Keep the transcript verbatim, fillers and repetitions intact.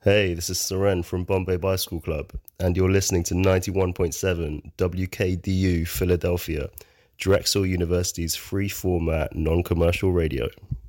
Hey, this is Seren from Bombay Bicycle Club, and you're listening to ninety-one point seven W K D U Philadelphia, Drexel University's free format non commercial radio.